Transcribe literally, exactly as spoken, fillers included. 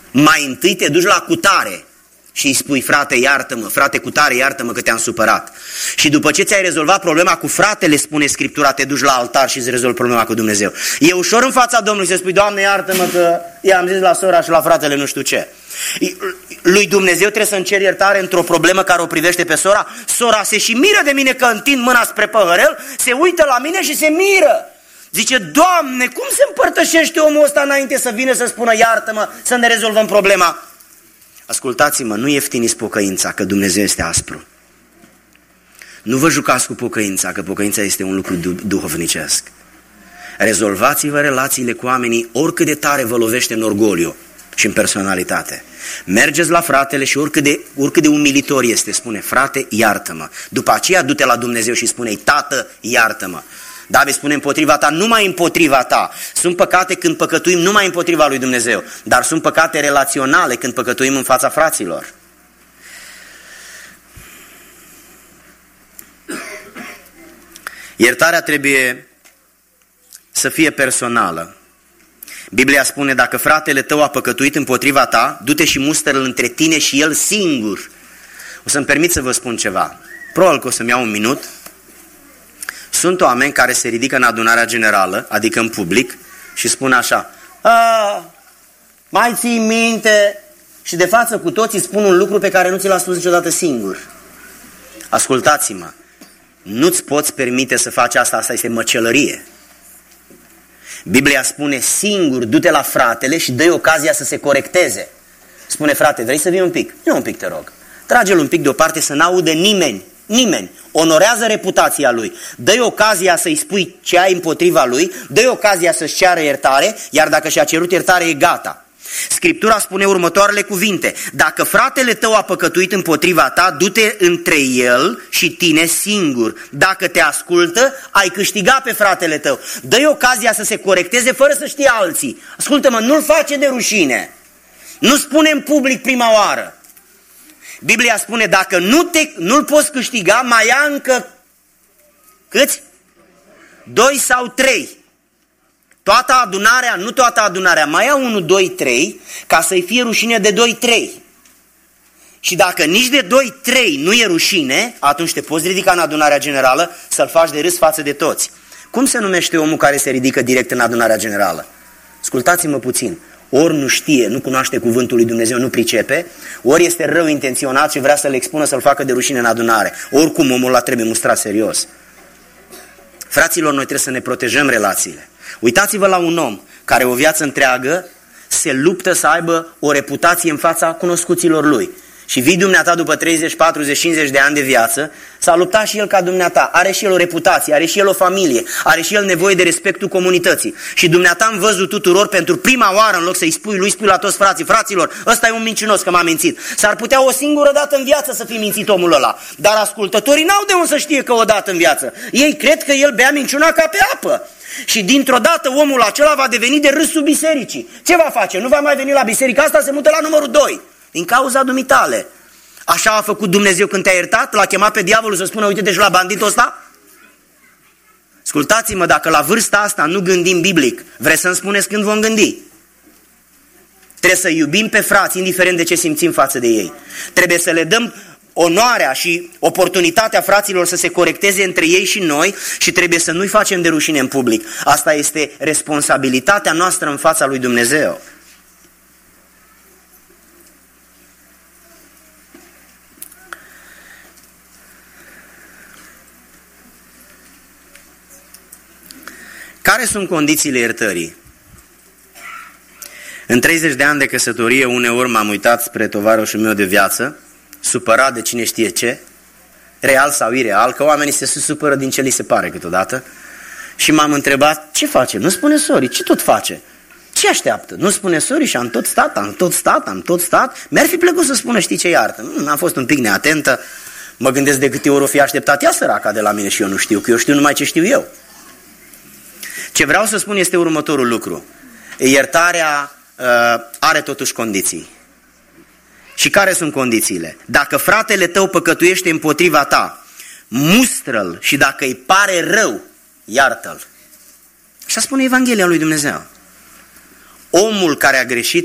Mai întâi te duci la cutare și îi spui: frate, iartă-mă, frate cutare, iartă-mă că te-am supărat. Și după ce ți-ai rezolvat problema cu fratele, spune Scriptura, te duci la altar și îți rezolvi problema cu Dumnezeu. E ușor în fața Domnului să spui: Doamne, iartă-mă că i-am zis la sora și la fratele nu știu ce. Lui Dumnezeu trebuie să-mi cer iertare într-o problemă care o privește pe sora. Sora se și miră de mine că întind mâna spre păhărel, se uită la mine și se miră. Zice: Doamne, cum se împărtășește omul ăsta înainte să vină să spună iartă-mă, să ne rezolvăm problema? Ascultați-mă, nu ieftiniți pocăința, că Dumnezeu este aspru. Nu vă jucați cu pocăința, că pocăința este un lucru duhovnicesc. Rezolvați-vă relațiile cu oamenii oricât de tare vă lovește în orgoliu și în personalitate. Mergeți la fratele și oricât de, oricât de umilitor este, spune: frate, iartă-mă. După aceea du-te la Dumnezeu și spune-i: tată, iartă-mă. David spune: împotriva ta, numai împotriva ta. Sunt păcate când păcătuim numai împotriva lui Dumnezeu, dar sunt păcate relaționale când păcătuim în fața fraților. Iertarea trebuie să fie personală. Biblia spune: dacă fratele tău a păcătuit împotriva ta, du-te și mustră-l între tine și el singur. O să-mi permit să vă spun ceva. Probabil că o să-mi iau un minut. Sunt oameni care se ridică în adunarea generală, adică în public, și spun așa: a, mai ții minte? Și de față cu toții spun un lucru pe care nu ți l-a spus niciodată singur. Ascultați-mă, nu-ți poți permite să faci asta, asta este măcelărie. Biblia spune: singur du-te la fratele și dă-i ocazia să se corecteze. Spune: frate, vrei să vii un pic? Nu un pic, te rog. Trage-l un pic deoparte să n-audă nimeni. Nimeni. Onorează reputația lui. Dă-i ocazia să-i spui ce ai împotriva lui, dă-i ocazia să-și ceară iertare, iar dacă și-a cerut iertare, e gata. Scriptura spune următoarele cuvinte: dacă fratele tău a păcătuit împotriva ta, du-te între el și tine singur. Dacă te ascultă, ai câștigat pe fratele tău. Dă-i ocazia să se corecteze fără să știe alții. Ascultă-mă, nu-l face de rușine. Nu spune în public prima oară. Biblia spune: dacă nu te, nu-l poți câștiga, mai ia încă câți? Doi sau trei. Toată adunarea, nu toată adunarea, mai ia unu, doi, trei, ca să-i fie rușine de doi, trei. Și dacă nici de doi, trei nu e rușine, atunci te poți ridica în adunarea generală să-l faci de râs față de toți. Cum se numește omul care se ridică direct în adunarea generală? Ascultați-mă puțin. Ori nu știe, nu cunoaște cuvântul lui Dumnezeu, nu pricepe, ori este rău intenționat și vrea să-l expună, să-l facă de rușine în adunare. Oricum omul ăla trebuie mustrat serios. Fraților, noi trebuie să ne protejăm relațiile. Uitați-vă la un om care o viață întreagă se luptă să aibă o reputație în fața cunoscuților lui. Și vii dumneata după treizeci, patruzeci, cincizeci de ani de viață, s-a luptat și el ca dumneata, are și el o reputație, are și el o familie, are și el nevoie de respectul comunității. Și dumneata în văzul tuturor, pentru prima oară, în loc să-i spui lui, spui la toți frații: fraților, ăsta e un mincinos că m-a mințit. S-ar putea o singură dată în viață să fi mințit omul ăla, dar ascultătorii n-au de unde să știe că o dată în viață. Ei cred că el bea minciuna ca pe apă. Și dintr-o dată omul acela va deveni de râsul bisericii. Ce va face? Nu va mai veni la biserica asta, se mută la numărul doi. Din cauza dumitale. Așa a făcut Dumnezeu când te-a iertat? L-a chemat pe diavolul să spună: uite-te și la banditul ăsta? Ascultați-mă, dacă la vârsta asta nu gândim biblic, vreți să-mi spuneți când vom gândi? Trebuie să iubim pe frați, indiferent de ce simțim față de ei. Trebuie să le dăm onoarea și oportunitatea fraților să se corecteze între ei și noi și trebuie să nu-i facem de rușine în public. Asta este responsabilitatea noastră în fața lui Dumnezeu. Care sunt condițiile iertării? În treizeci de ani de căsătorie, uneori m-am uitat spre tovarășul meu de viață, supărat de cine știe ce, real sau ireal, că oamenii se supără din ce li se pare câteodată, și m-am întrebat: ce face? Nu spune sorii, ce tot face? Ce așteaptă? Nu spune sorii și am tot stat, am tot stat, am tot stat. Mi-ar fi plăcut să spună: știi ce, iartă, am fost un pic neatentă, mă gândesc de câte ori o fi așteptat ea săraca de la mine și eu nu știu, că eu știu numai ce știu eu. Ce vreau să spun este următorul lucru. Iertarea uh, are totuși condiții. Și care sunt condițiile? Dacă fratele tău păcătuiește împotriva ta, mustră-l și dacă îi pare rău, iartă-l. Așa spune Evanghelia lui Dumnezeu. Omul care a greșit